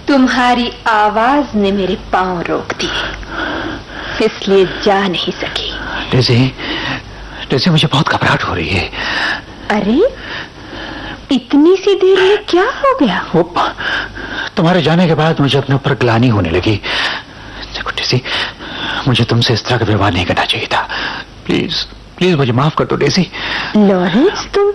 तुम्हारी आवाज ने मेरे पांव रोक दिए, इसलिए जा नहीं सकी। डेज़ी, मुझे बहुत घबराहट हो रही है। अरे, इतनी सी देर में क्या हो गया? वो तुम्हारे जाने के बाद मुझे अपने ऊपर ग्लानि होने लगी। देखो डेज़ी, मुझे तुमसे इस तरह का व्यवहार नहीं करना चाहिए था। प्लीज मुझे माफ कर दो डेज़ी। लॉरेंस, तुम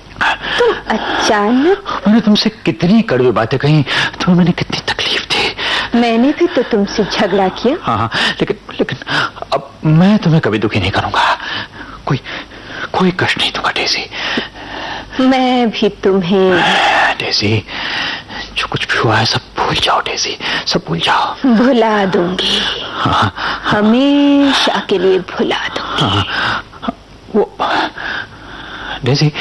अचानक। मैंने तुमसे कितनी कड़वी बातें कही, तुम्हें मैंने कितनी तकलीफ दी। मैंने भी तो तुमसे झगड़ा किया। हाँ, लेकिन अब मैं तुम्हें कभी दुखी नहीं करूंगा। कोई कष्ट नहीं दूंगा डेज़ी। मैं भी तुम्हें। डेज़ी, जो कुछ भी हुआ है सब भूल जाओ डेज़ी, सब भूल जाओ। भुला दूंगी। हाँ, हमेशा के लिए भुला दूंगी। हाँ, वो डेज़ी,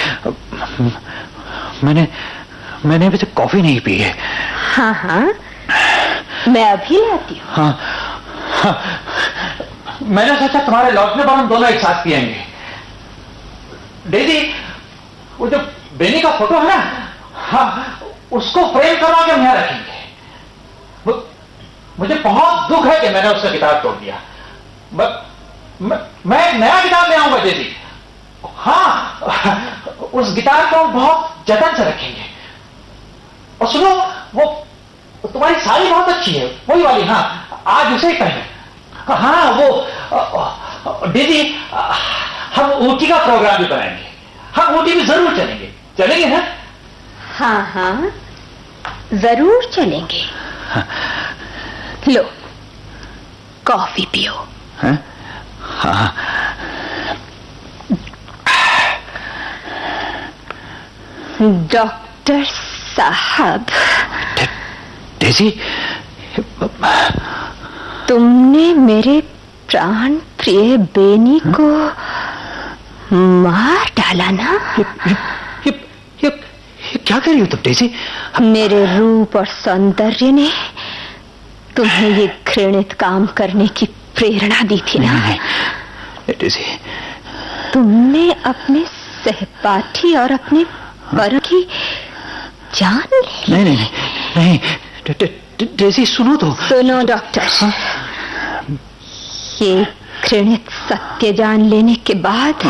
मैंने अभी तक कॉफी नहीं पी है। हाँ, मैं अभी लाती हूँ। हाँ, मैंने सोचा तुम्हारे लौटने पर हम दोनों एक साथ पिएंगे। डेज़ी, वो जो बेनी का फोटो है ना, हाँ, उसको फ्रेम करवा के हम यहाँ रखेंगे। मुझे बहुत दुख है कि मैंने उसका किताब तोड़ दिया। मैं एक नया किताब ले आऊंगा डेज़ी। हाँ, उस गिटार को हम बहुत जतन से रखेंगे। और सुनो, वो तुम्हारी साड़ी बहुत अच्छी है, वही वाली। हाँ, आज उसे ही पहने। हाँ, वो डेज़ी, हम ऊटी का प्रोग्राम भी बनाएंगे। हम ऊटी भी जरूर चलेंगे ना? हाँ, जरूर चलेंगे। हाँ। लो, कॉफी पियो। हाँ? हाँ। डॉक्टर साहब। डेज़ी, तुमने मेरे प्राण प्रिय बेनी को मार डाला ना? ये क्या कर रही हो तुम डेज़ी? मेरे रूप और सौंदर्य ने तुम्हें ये घृणित काम करने की प्रेरणा दी थी ना? डेज़ी, तुमने अपने सहपाठी और अपने पर की जान ली। नहीं, डेज़ी सुनो तो। सुनो डॉक्टर, ये घृणित सत्य जान लेने के बाद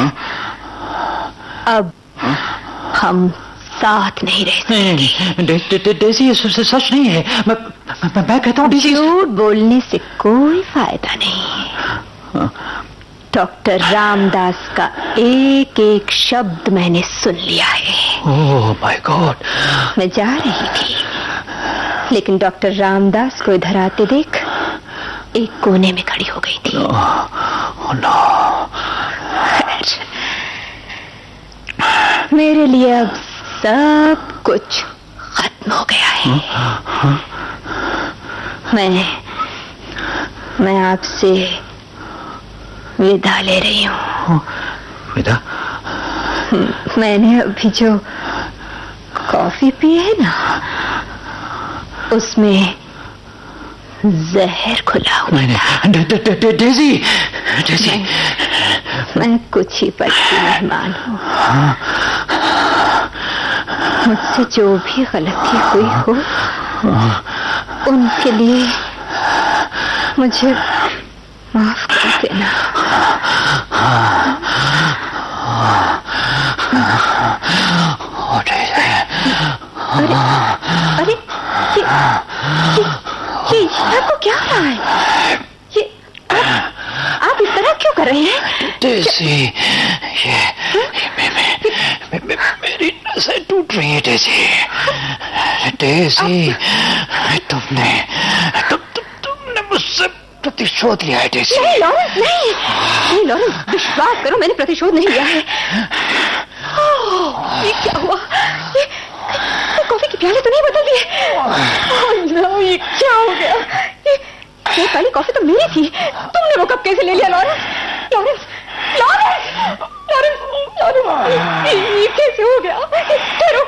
अब हम साथ नहीं रह सकते। डेज़ी, ये सच नहीं है। मैं कहता हूँ डेज़ी, झूठ बोलने से कोई फायदा नहीं। डॉक्टर रामदास का एक एक शब्द मैंने सुन लिया है। Oh my God. मैं जा रही थी, लेकिन डॉक्टर रामदास को इधर आते देख एक कोने में खड़ी हो गई थी। Oh no. मेरे लिए अब सब कुछ खत्म हो गया है। मैं आपसे विदा ले रही हूँ। विदा? मैंने अभी जो कॉफी पी है ना, उसमें जहर खुला हुआ था। डेज़ी, मैं कुछ ही पल की मेहमान हूँ। मुझसे जो भी गलती हुई हो, उनके लिए मुझे माफ कर देना। अरे, ये आपको क्या हो रहा है? ये आप इस तरह क्यों कर रहे हैं? डेज़ी, मेरी नसें टूट रही है डेज़ी। तुमने मुझसे प्रतिशोध लिया है डेज़ी। नहीं लॉरेंस, विश्वास करो, मैंने प्रतिशोध नहीं लिया है। ये क्या हुआ? ये कॉफी की प्याले तो नहीं बदल दिए? ये क्या हो गया? ये पहली कॉफी तो मेरी थी, तुमने वो कप कैसे ले लिया? लॉरेंस, ये कैसे हो गया? ठहरो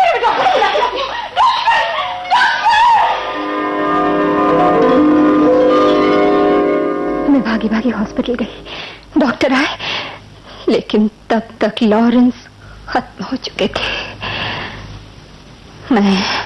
मैं भागी हॉस्पिटल गई। डॉक्टर आए, लेकिन तब तक लॉरेंस खत्म हो चुके थे। मैं